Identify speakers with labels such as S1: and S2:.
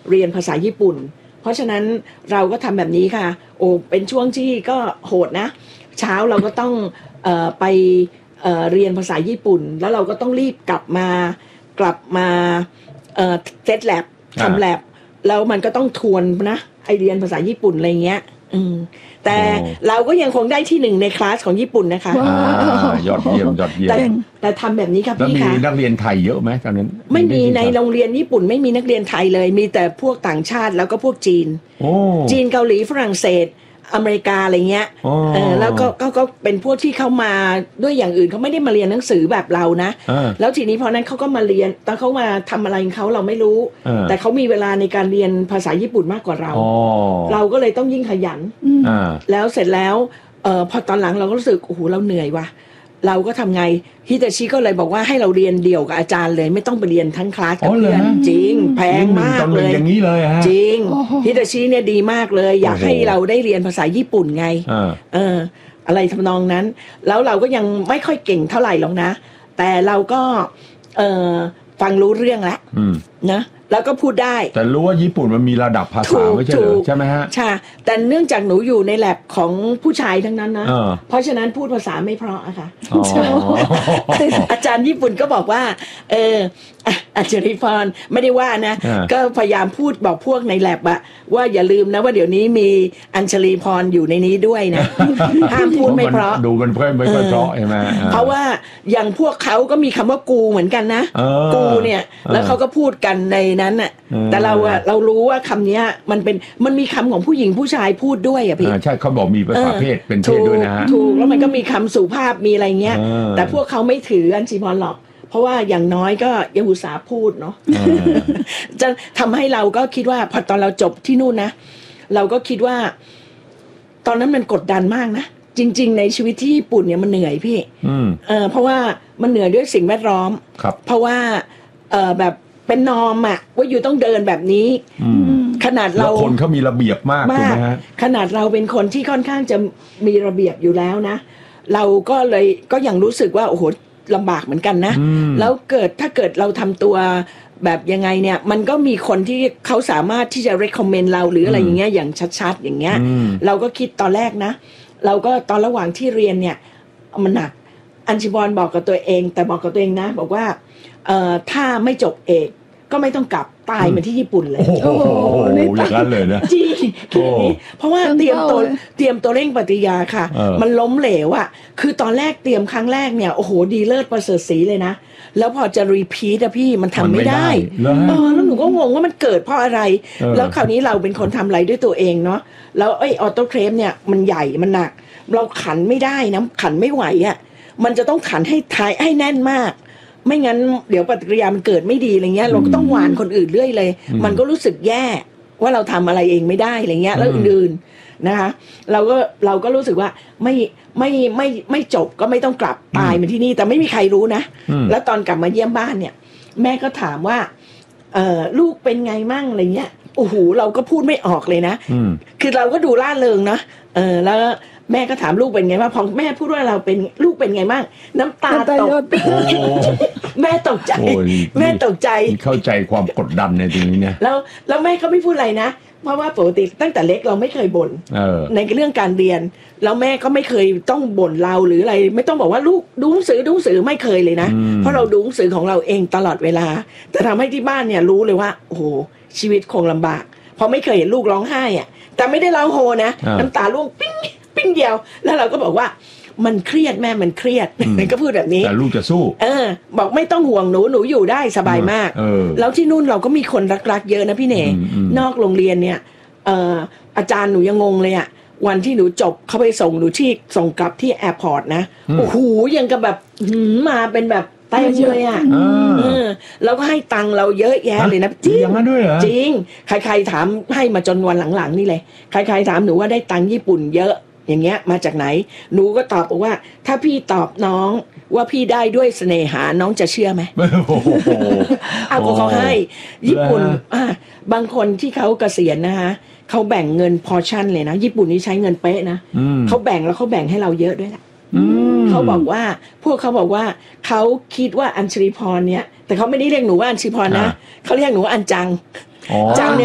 S1: เรียนภาษาญี่ปุ่นเพราะฉะนั้นเราก็ทำแบบนี้ค่ะโอ้เป็นช่วงที่ก็โหดนะเช้าเราก็ต้องไปเรียนภาษาญี่ปุ่นแล้วเราก็ต้องรีบกลับมาเซตแลบทำแลบแล้วมันก็ต้องทวนนะไอเรียนภาษาญี่ปุ่นอะไรเงี้ยแต่เราก็ยังคงได้ที่1ในคลาสของญี่ปุ่นนะคะ
S2: ยอดเยี่ยมยอดเยี่ยม
S1: แต่ทำแบบนี้ครับพี่คะ
S2: แล้วมีนักเรียนไทยเยอะไหมตอนนั้น
S1: ไม่มีในโรงเรียนญี่ปุ่นไม่มีนักเรียนไทยเลยมีแต่พวกต่างชาติแล้วก็พวกจีนเกาหลีฝรั่งเศสอเมริกาอะไรเงี้ยแล้วก็เป็นพวกที่เข้ามาด้วยอย่างอื่นเขาไม่ได้มาเรียนหนังสือแบบเรานะแล้วทีนี้พอนั้นเขาก็มาเรียนตอนเขามาทำอะไรของเขาเราไม่รู้แต่เขามีเวลาในการเรียนภาษาญี่ปุ่นมากกว่าเราก็เลยต้องยิ่งขยันแล้วเสร็จแล้วพอตอนหลังเราก็รู้สึกโอ้โหเราเหนื่อยว่ะเราก็ทำไงฮิตาชิก็เลยบอกว่าให้เราเรียนเดี่ยวกับอาจารย์เลยไม่ต้องไปเรียนทั้งคลาสกับเพื่อนจริงแพงมากเลย
S2: อย่างนี้เลยฮะ
S1: จริงฮิตาชิเนี่ยดีมากเลยอยากให้เราได้เรียนภาษาญี่ปุ่นไงอะไรทำนองนั้นแล้วเราก็ยังไม่ค่อยเก่งเท่าไหร่หรอกนะแต่เราก็ฟังรู้เรื่องแล้วนะแล้วก็พูดได้
S2: แต่รู้ว่าญี่ปุ่นมันมีระดับภาษาไม่ใช่เหรอใช่ไหมฮะ
S1: ใช่แต่เนื่องจากหนูอยู่ในแลบของผู้ชายทั้งนั้นนะเพราะฉะนั้นพูดภาษาไม่เพราะอะค่ะอาจารย์ญี่ปุ่นก็บอกว่าอัญชลีพรไม่ได้ว่านะก็พยายามพูดบอกพวกในแลบอะว่าอย่าลืมนะว่าเดี๋ยวนี้มีอัญชลีพรอยู่ในนี้ด้วยนะห้ามพูดไม่เพราะ
S2: ดูมันเพิ่มไม่ค่อยเพราะใช่ไหม
S1: เพราะว่าอย่างพวกเขาก็มีคำว่ากูเหมือนกันนะกูเนี่ยแล้วเขาก็พูดกันในนั้นน่ะแต่เรารู้ว่าคำนี้มันมีคำของผู้หญิงผู้ชายพูดด้วยอ่ะพี่
S2: ใช่เขาบอกมีภาษาเพศเป็นเพศด้วยนะ
S1: ถูกแล้วมันก็มีคำสุภาพมีอะไรเงี้ยแต่พวกเขาไม่ถืออัญชลีพรหรอกเพราะว่าอย่างน้อยก็ยังอุตส่าห์พูดเนาะจะทำให้เราก็คิดว่าพอตอนเราจบที่นู่นนะเราก็คิดว่าตอนนั้นมันกดดันมากนะจริงๆในชีวิตที่ญี่ปุ่นเนี่ยมันเหนื่อยพี่เพราะว่ามันเหนื่อยด้วยสิ่งแวดล้อมเพราะว่าแบบเป็นนอร์มอะว่าอยู่ต้องเดินแบบนี้ขนาดเรา
S2: คนเขามีระเบียบมากถูกไหมฮะ
S1: ขนาดเราเป็นคนที่ค่อนข้างจะมีระเบียบอยู่แล้วนะเราก็เลยก็ยังรู้สึกว่าโอ้โหลำบากเหมือนกันนะแล้วถ้าเกิดเราทำตัวแบบยังไงเนี่ยมันก็มีคนที่เขาสามารถที่จะ recommend เราหรืออะไรอย่างเงี้ยอย่างชัดๆอย่างเงี้ยเราก็คิดตอนแรกนะเราก็ตอนระหว่างที่เรียนเนี่ยมันหนักอัญชิบอนบอกกับตัวเองแต่บอกกับตัวเองนะบอกว่าถ้าไม่จบเอกก็ไม่ต้องกลับตายเหมือนที่ญี่ปุ่นเลย
S2: โอ้โหอย่างนั้นเลยนะ
S1: จริงเพราะว่าเตรียมตัวเร่งปฏิญาค่ะมันล้มเหลวอ่ะคือตอนแรกเตรียมครั้งแรกเนี่ยโอ้โหดีเลิศประเสริฐศรีเลยนะแล้วพอจะรีพีทอะพี่มันทำไม่ได้แล้วหนูก็งงว่ามันเกิดเพราะอะไรแล้วคราวนี้เราเป็นคนทำอะไรด้วยตัวเองเนาะแล้วไอ้ออโต้เคลมเนี่ยมันใหญ่มันหนักเราขันไม่ได้นะขันไม่ไหวอ่ะมันจะต้องขันให้ท้ายให้แน่นมากไม่งั้นเดี๋ยวปฏิกิริยามันเกิดไม่ดีอะไรเงี้ยเราก็ต้องหวานคนอื่นเรื่อยเลยมันก็รู้สึกแย่ว่าเราทำอะไรเองไม่ได้อะไรเงี้ยแล้วอื่นๆนะคะเราก็รู้สึกว่าไม่จบก็ไม่ต้องกลับตายมาที่นี่แต่ไม่มีใครรู้นะแล้วตอนกลับมาเยี่ยมบ้านเนี่ยแม่ก็ถามว่าลูกเป็นไงมั่งอะไรเงี้ยโอ้โหเราก็พูดไม่ออกเลยนะคือเราก็ดูร่าเริงนะแล้วแม่ก็ถามลูกเป็นไงบ้างพอแม่พูดว่าเราเป็นลูกเป็นไงบ้างน้ำตาตกแม่ตกใจ
S2: เข้าใจความกดดันในตรงนี้เนี่ย
S1: แล้วแม่ก็ไม่พูดอะไรนะเพราะว่าปกติตั้งแต่เล็กเราไม่เคยบ่นในเรื่องการเรียนแล้วแม่ก็ไม่เคยต้องบ่นเราหรืออะไรไม่ต้องบอกว่าลูกดูหนังสือไม่เคยเลยนะเพราะเราดูหนังสือของเราเองตลอดเวลาแต่ทำให้ที่บ้านเนี่ยรู้เลยว่าโอ้โหชีวิตคงลำบากเพราะไม่เคยเห็นลูกร้องไห้อ่ะแต่ไม่ได้ร้องโฮนะน้ำตาร่วงปิ้งเดียวแล้วเราก็บอกว่ามันเครียดแม่มันเครียดก็พูดแบบนี้
S2: แต่ลูกจะสู้
S1: บอกไม่ต้องห่วงหนูอยู่ได้สบายมากแล้วที่นู่นเราก็มีคนรักเยอะนะพี่เนนอกโรงเรียนเนี่ยอาจารย์หนูยังงงเลยอ่ะวันที่หนูจบเขาไปส่งหนูที่ส่งกลับที่แอร์พอร์ตนะโอ้โหยังกับแบบมาเป็นแบบเต็มเลยอ่ะแล้วก็ให้ตังค์เราเยอะแยะเลยนะ
S2: จริง
S1: จริงใครๆถามให้มาจนวันหลังๆนี่เลยใครๆถามหนูว่าได้ตังค์ญี่ปุ่นเยอะอย่างเงี้ยมาจากไหนหนูก็ตอบว่าถ้าพี่ตอบน้องว่าพี่ได้ด้วยเสน่หาน้องจะเชื่อไหมเอาก็เขาให้ญี่ปุ่นบางคนที่เขาเกษียณนะคะเขาแบ่งเงินพอชั่นเลยนะญี่ปุ่นนี่ใช้เงินเป๊ะนะเขาแบ่งแล้วเขาแบ่งให้เราเยอะด้วยแหละเขาบอกว่าพวกเขาบอกว่าเขาคิดว่าอัญชลีพรเนี่ยแต่เขาไม่ได้เรียกหนูว่าอัญชลีพรนะเขาเรียกหนูว่าอันจังเนี่ย